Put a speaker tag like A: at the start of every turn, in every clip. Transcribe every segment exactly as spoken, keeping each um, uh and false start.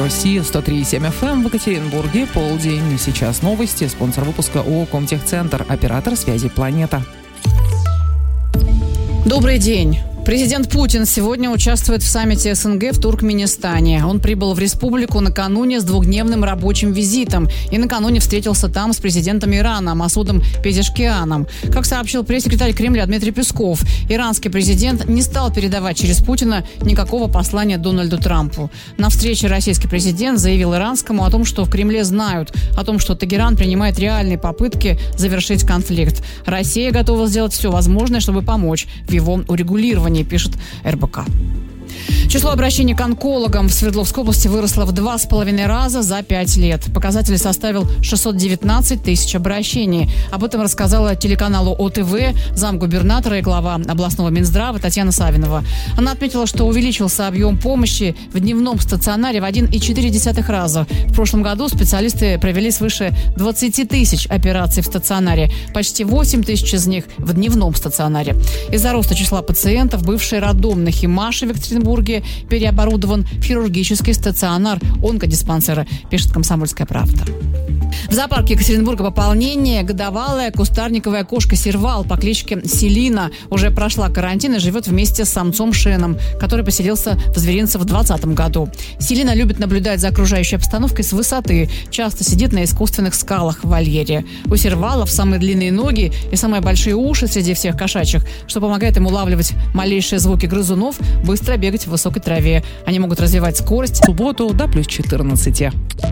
A: России, сто три и семь эф эм в Екатеринбурге, полдень. Сейчас новости. Спонсор выпуска ООО «Комтехцентр», оператор связи «Планета».
B: Добрый день. Президент Путин сегодня участвует в саммите эс эн гэ в Туркменистане. Он прибыл в республику накануне с двухдневным рабочим визитом и накануне встретился там с президентом Ирана Масудом Пезешкианом. Как сообщил пресс-секретарь Кремля Дмитрий Песков, иранский президент не стал передавать через Путина никакого послания Дональду Трампу. На встрече российский президент заявил иранскому о том, что в Кремле знают о том, что Тегеран принимает реальные попытки завершить конфликт. Россия готова сделать все возможное, чтобы помочь в его урегулировании, пишет эр бэ ка. Число обращений к онкологам в Свердловской области выросло в два с половиной раза за пять лет. Показатель составил шестьсот девятнадцать тысяч обращений. Об этом рассказала телеканалу о тэ вэ замгубернатора и глава областного Минздрава Татьяна Савинова. Она отметила, что увеличился объем помощи в дневном стационаре в один и четыре десятых раза. В прошлом году специалисты провели свыше двадцать тысяч операций в стационаре. Почти восемь тысяч из них в дневном стационаре. Из-за роста числа пациентов бывший роддом на Химаше в Екатеринбурге переоборудован в хирургический стационар онкодиспансера, пишет «Комсомольская правда». В зоопарке Екатеринбурга пополнение. Годовалая кустарниковая кошка Сервал по кличке Селина уже прошла карантин и живет вместе с самцом Шеном, который поселился в зверинце в двадцатом году. Селина любит наблюдать за окружающей обстановкой с высоты, часто сидит на искусственных скалах в вольере. У Сервалов самые длинные ноги и самые большие уши среди всех кошачьих, что помогает им улавливать малейшие звуки грызунов, быстро бегать в высокой траве. Они могут развивать скорость.
A: В субботу до плюс четырнадцати.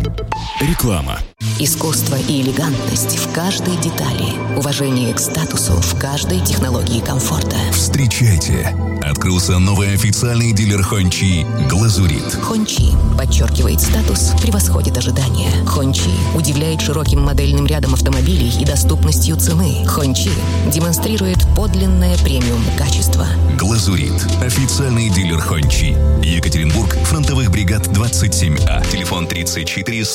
C: Реклама.
D: Искусство и элегантность в каждой детали. Уважение к статусу в каждой технологии комфорта.
C: Встречайте! Открылся новый официальный дилер Хончи «Глазурит».
D: Хончи подчеркивает статус, превосходит ожидания. Хончи удивляет широким модельным рядом автомобилей и доступностью цены. Хончи демонстрирует подлинное премиум качество.
C: «Глазурит» – официальный дилер Хончи. Екатеринбург, фронтовых бригад двадцать семь А. Телефон тридцать четыре